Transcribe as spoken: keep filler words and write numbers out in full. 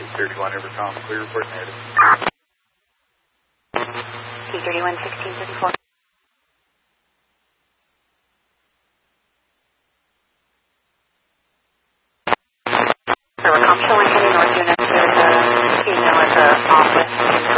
thirty-one Evercom, clear report negative. T thirty-one sixteen thirty-four. Evercom, showing heading north units. There's a female at the office.